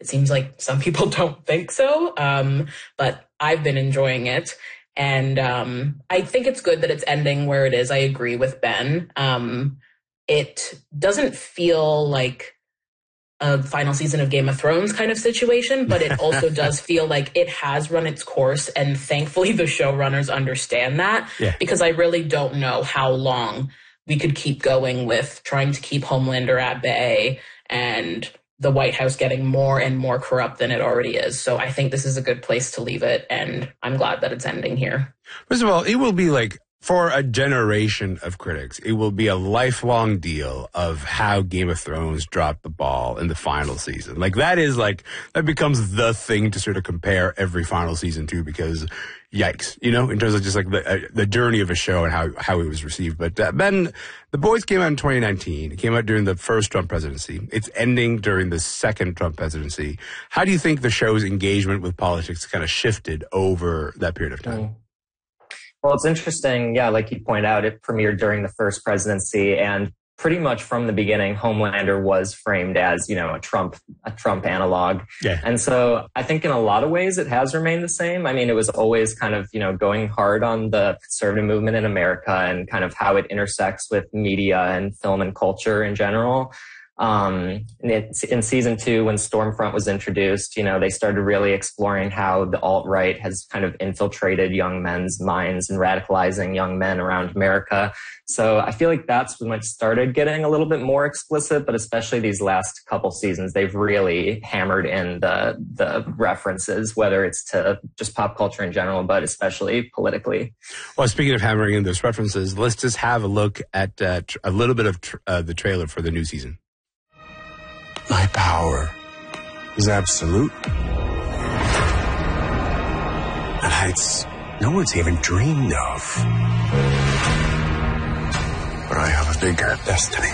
It seems like some people don't think so, but I've been enjoying it. And I think it's good that it's ending where it is. I agree with Ben. It doesn't feel like a final season of Game of Thrones kind of situation, but it also does feel like it has run its course. And thankfully, the showrunners understand that, because I really don't know how long we could keep going with trying to keep Homelander at bay and the White House getting more and more corrupt than it already is. So I think this is a good place to leave it, and I'm glad that it's ending here. First of all, it will be like, for a generation of critics, it will be a lifelong deal of how Game of Thrones dropped the ball in the final season. Like, that becomes the thing to sort of compare every final season to, because yikes, you know, in terms of just like the journey of a show and how it was received. But Ben, The Boys came out in 2019. It came out during the first Trump presidency. It's ending during the second Trump presidency. How do you think the show's engagement with politics kind of shifted over that period of time? Well, it's interesting. Yeah, like you pointed out, it premiered during the first presidency, and pretty much from the beginning, Homelander was framed as, you know, a Trump analog. Yeah. And so I think in a lot of ways it has remained the same. I mean, it was always kind of, you know, going hard on the conservative movement in America and kind of how it intersects with media and film and culture in general. In season 2, when Stormfront was introduced, you know, they started really exploring how the alt-right has kind of infiltrated young men's minds and radicalizing young men around America. So I feel like that's when it started getting a little bit more explicit, but especially these last couple seasons, they've really hammered in the references, whether it's to just pop culture in general, but especially politically. Well, speaking of hammering in those references, let's just have a look at a little bit of the trailer for the new season. My power is absolute. At heights no one's even dreamed of. But I have a bigger destiny.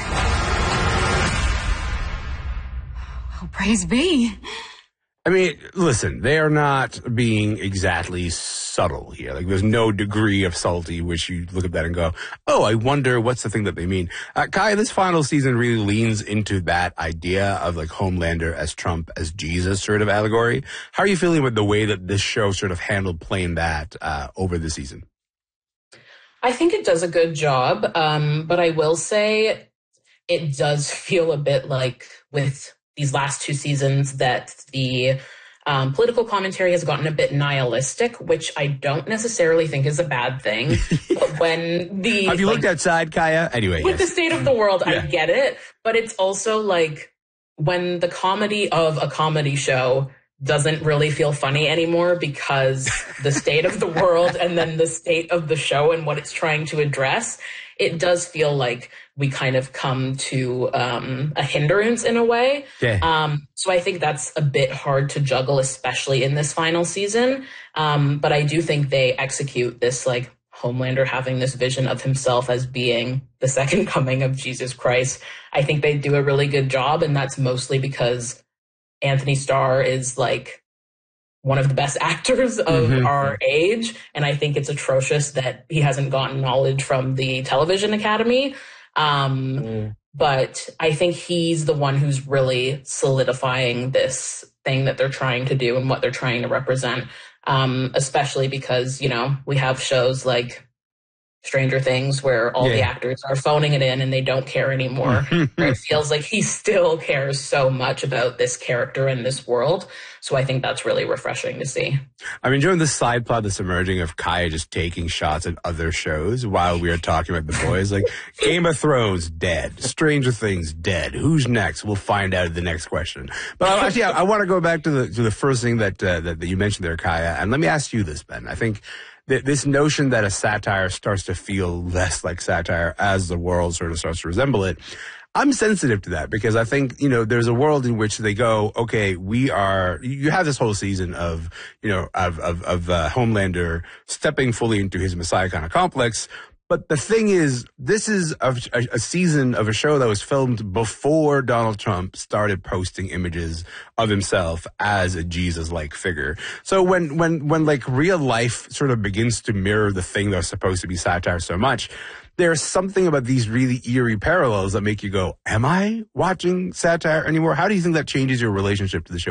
Oh, praise be. I mean, listen, they are not being exactly subtle here. Like, there's no degree of subtlety which you look at that and go, oh, I wonder what's the thing that they mean. Kai, this final season really leans into that idea of like Homelander as Trump as Jesus sort of allegory. How are you feeling with the way that this show sort of handled playing that over the season? I think it does a good job, but I will say it does feel a bit like with these last 2 seasons that the political commentary has gotten a bit nihilistic, which I don't necessarily think is a bad thing. But when the have you looked outside, Kaya? Anyway, with the state of the world, I get it, but it's also like when the comedy of a comedy show doesn't really feel funny anymore because the state of the world and then the state of the show and what it's trying to address, it does feel like we kind of come to a hindrance in a way. Yeah. So I think that's a bit hard to juggle, especially in this final season. But I do think they execute this, like, Homelander having this vision of himself as being the second coming of Jesus Christ. I think they do a really good job, and that's mostly because Anthony Starr is like one of the best actors of our age. And I think it's atrocious that he hasn't gotten knowledge from the Television Academy. But I think he's the one who's really solidifying this thing that they're trying to do and what they're trying to represent. Especially because, you know, we have shows like Stranger Things where all the actors are phoning it in and they don't care anymore. It feels like he still cares so much about this character and this world. So I think that's really refreshing to see. I'm enjoying the side plot that's emerging of Kaya just taking shots at other shows while we are talking about The Boys. Like, Game of Thrones, dead. Stranger Things, dead. Who's next? We'll find out in the next question. But actually, I want to go back to the first thing that you mentioned there, Kaya. And let me ask you this, Ben. I think this notion that a satire starts to feel less like satire as the world sort of starts to resemble it, I'm sensitive to that because I think, you know, there's a world in which they go, okay, you have this whole season of, you know, of Homelander stepping fully into his Messiah kind of complex. But the thing is, this is a season of a show that was filmed before Donald Trump started posting images of himself as a Jesus-like figure. So when like real life sort of begins to mirror the thing that was supposed to be satire so much, there's something about these really eerie parallels that make you go, am I watching satire anymore? How do you think that changes your relationship to the show?